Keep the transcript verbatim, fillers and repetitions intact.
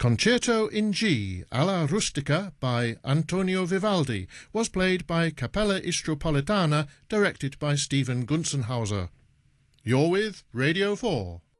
Concerto in G alla Rustica by Antonio Vivaldi was played by Capella Istropolitana, directed by Stephen Gunzenhauser. You're with Radio four.